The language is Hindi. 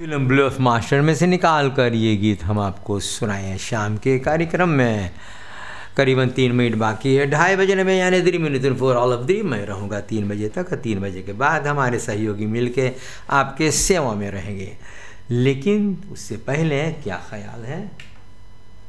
फिल्म ब्लूफ मास्टर में से निकाल कर ये गीत हम आपको सुनाए हैं शाम के कार्यक्रम में। करीबन 3 मिनट बाकी है 2:30 बजे में, यानी 3 minute for all of the. मैं रहूँगा 3 बजे तक, 3 बजे के बाद हमारे सहयोगी मिलके आपके सेवा में रहेंगे। लेकिन उससे पहले क्या ख्याल है?